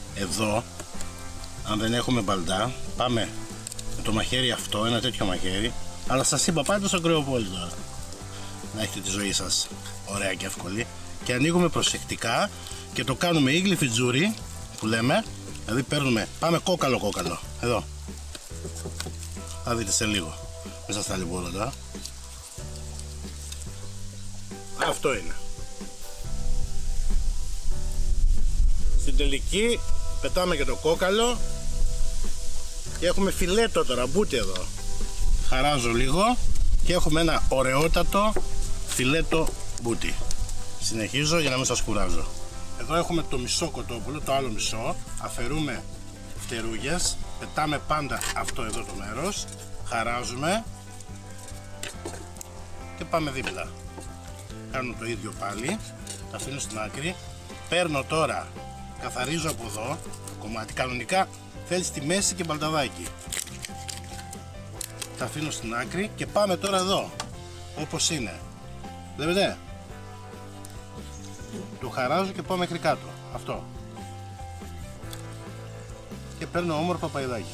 Εδώ, αν δεν έχουμε μπαλντά, πάμε με το μαχαίρι αυτό, ένα τέτοιο μαχαίρι. Αλλά σας είπα, πάτε στο κρεοπόλι τώρα, να έχετε τη ζωή σας ωραία και εύκολη. Και ανοίγουμε προσεκτικά και το κάνουμε ίγλι φιτζούρι που λέμε. Δηλαδή παίρνουμε, πάμε κόκαλο, εδώ. Θα δείτε σε λίγο, μέσα στα λιμπούρα τώρα. Αυτό είναι. Στην τελική πετάμε και το κόκαλο και έχουμε φιλέτο τώρα, μπούτι εδώ. Χαράζω λίγο και έχουμε ένα ωραιότατο φιλέτο μπούτι. Συνεχίζω για να μην σας κουράζω. Εδώ έχουμε το μισό κοτόπουλο, το άλλο μισό. Αφαιρούμε φτερούγες, πετάμε πάντα αυτό εδώ το μέρος, χαράζουμε και πάμε δίπλα. Κάνω το ίδιο πάλι, τα αφήνω στην άκρη. Παίρνω τώρα, καθαρίζω από εδώ το κομμάτι. Κανονικά θέλει στη μέση και μπαλταδάκι. Τα αφήνω στην άκρη και πάμε τώρα εδώ, όπως είναι. Βλέπετε, το χαράζω και πάω μέχρι κάτω, αυτό. Και παίρνω όμορφα παϊδάκια.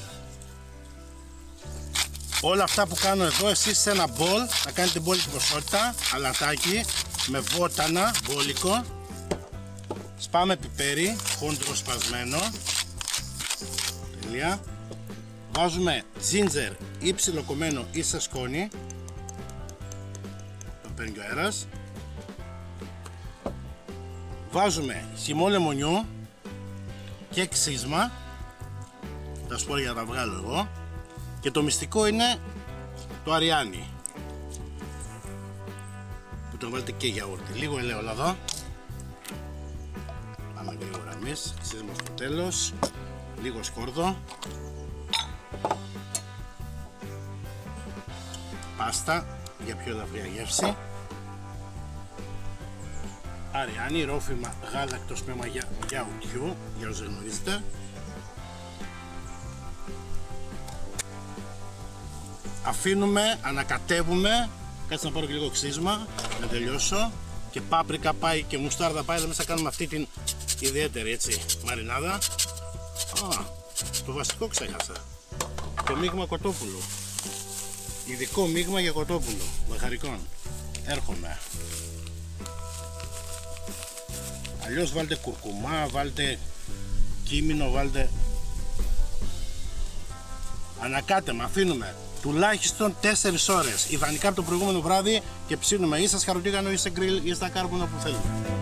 Όλα αυτά που κάνω εδώ, εσείς σε ένα μπολ να κάνετε μπόλικη ποσότητα, αλατάκι με βότανα, μπόλικο. Σπάμε πιπέρι, χόντρο σπασμένο. Τελεία. Βάζουμε τζίντζερ ή ψιλοκομμένο ή σε σκόνη. Το παίρνει και ο αέρας. Βάζουμε χυμό λεμονιού και ξύσμα. Τα σπόρια τα βγάλω εγώ. Και το μυστικό είναι το αριάνι, που το βάλετε και γιαούρτι. Λίγο ελαιόλαδο. Πάμε γρήγορα εμείς. Ξύσμα στο τέλος. Λίγο σκόρδο. Πάστα για πιο ελαφριά γεύση. Αριάνι, ρόφημα γάλακτος με μαγιά γιαουρτιού, για όσους γνωρίζετε. Αφήνουμε, ανακατεύουμε. Κάτσε να πάρω και λίγο ξύσμα να τελειώσω. Και πάπρικα πάει και μουστάρδα πάει. Εδώ μέσα κάνουμε αυτή την ιδιαίτερη έτσι μαρινάδα. Α, το βασικό ξέχασα. Το μείγμα κοτόπουλου. Ειδικό μείγμα για κοτόπουλο μαχαρικών. Έρχομαι. Αλλιώς βάλτε κουρκουμά, βάλτε κίμινο, βάλτε. Ανακάτεμα, αφήνουμε τουλάχιστον 4 ώρες. Ιδανικά από το προηγούμενο βράδυ και ψήνουμε ή στα σκαρουτίγανο ή σε γκριλ ή στα κάρβουνα που θέλουμε.